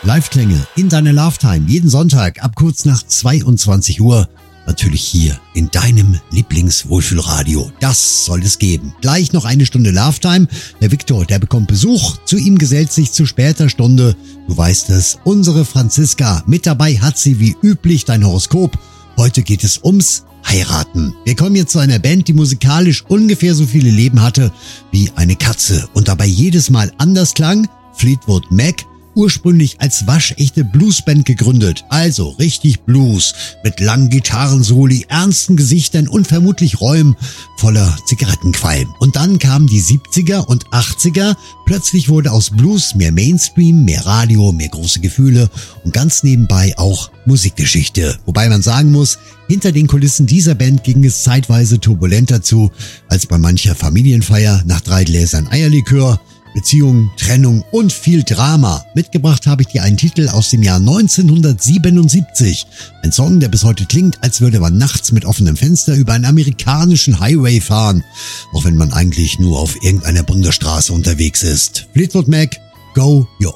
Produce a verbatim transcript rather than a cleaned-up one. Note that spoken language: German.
Live-Klänge in deiner Love-Time, jeden Sonntag ab kurz nach zweiundzwanzig Uhr. Natürlich hier in deinem Lieblingswohlfühlradio. Das soll es geben. Gleich noch eine Stunde Love-Time. Der Viktor, der bekommt Besuch. Zu ihm gesellt sich zu später Stunde, du weißt es, unsere Franziska. Mit dabei hat sie wie üblich dein Horoskop. Heute geht es ums Heiraten. Wir kommen jetzt zu einer Band, die musikalisch ungefähr so viele Leben hatte wie eine Katze und dabei jedes Mal anders klang. Fleetwood Mac, ursprünglich als waschechte Bluesband gegründet, also richtig Blues, mit langen Gitarrensoli, ernsten Gesichtern und vermutlich Räumen voller Zigarettenqualm. Und dann kamen die siebziger und achtziger, plötzlich wurde aus Blues mehr Mainstream, mehr Radio, mehr große Gefühle und ganz nebenbei auch Musikgeschichte. Wobei man sagen muss, hinter den Kulissen dieser Band ging es zeitweise turbulenter zu, als bei mancher Familienfeier nach drei Gläsern Eierlikör. Beziehung, Trennung und viel Drama. Mitgebracht habe ich dir einen Titel aus dem Jahr neunzehnhundertsiebenundsiebzig. Ein Song, der bis heute klingt, als würde man nachts mit offenem Fenster über einen amerikanischen Highway fahren. Auch wenn man eigentlich nur auf irgendeiner Bundesstraße unterwegs ist. Fleetwood Mac, Go Your